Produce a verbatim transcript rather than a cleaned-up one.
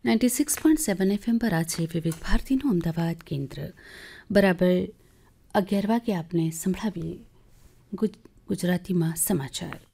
Ninety six point seven FM પર આ છે વિવિધ ભારતીનું અમદાવાદ કેન્દ્ર. બરાબર અગિયાર વાગે આપને સંભળાવીએ ગુજરાતીમાં સમાચાર.